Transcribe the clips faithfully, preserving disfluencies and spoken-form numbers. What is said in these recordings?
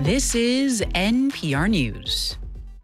This is N P R News.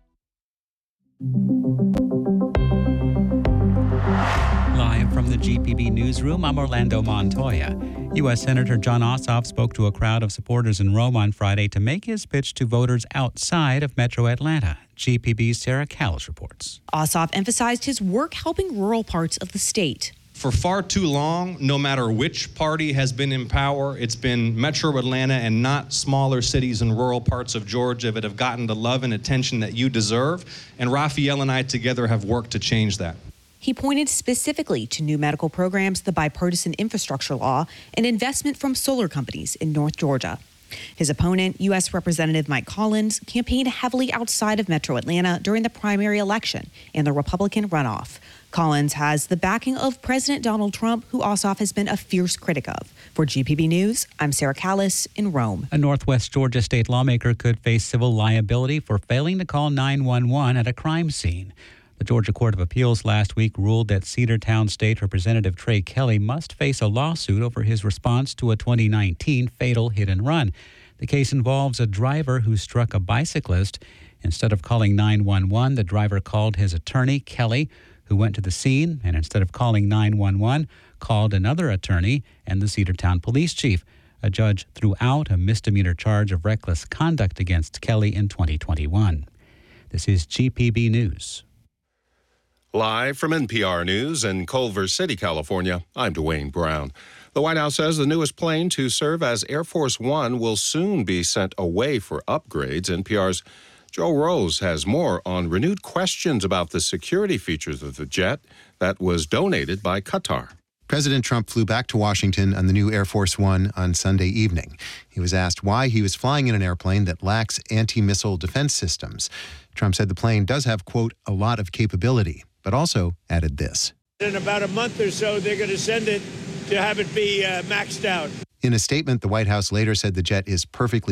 Live from the G P B newsroom, I'm Orlando Montoya. U S. Senator Jon Ossoff spoke to a crowd of supporters in Rome on Friday to make his pitch to voters outside of Metro Atlanta. G P B's Sarah Callis reports. Ossoff emphasized his work helping rural parts of the state. For far too long, no matter which party has been in power, it's been Metro Atlanta and not smaller cities and rural parts of Georgia that have gotten the love and attention that you deserve. And Raphael and I together have worked to change that. He pointed specifically to new medical programs, the bipartisan infrastructure law, and investment from solar companies in North Georgia. His opponent, U S. Representative Mike Collins, campaigned heavily outside of Metro Atlanta during the primary election and the Republican runoff. Collins has the backing of President Donald Trump, who Ossoff has been a fierce critic of. For G P B News, I'm Sarah Callis in Rome. A Northwest Georgia state lawmaker could face civil liability for failing to call nine one one at a crime scene. The Georgia Court of Appeals last week ruled that Cedartown State Representative Trey Kelly must face a lawsuit over his response to a twenty nineteen fatal hit-and-run. The case involves a driver who struck a bicyclist. Instead of calling nine one one, the driver called his attorney, Kelly, who went to the scene, and instead of calling nine one one, called another attorney and the Cedartown police chief. A judge threw out a misdemeanor charge of reckless conduct against Kelly in twenty twenty-one. This is G P B News. Live from N P R News in Culver City, California, I'm Dwayne Brown. The White House says the newest plane to serve as Air Force One will soon be sent away for upgrades. N P R's Joe Rose has more on renewed questions about the security features of the jet that was donated by Qatar. President Trump flew back to Washington on the new Air Force One on Sunday evening. He was asked why he was flying in an airplane that lacks anti-missile defense systems. Trump said the plane does have, quote, a lot of capability, but also added this. In about a month or so, they're going to send it to have it be uh, maxed out. In a statement, the White House later said the jet is perfectly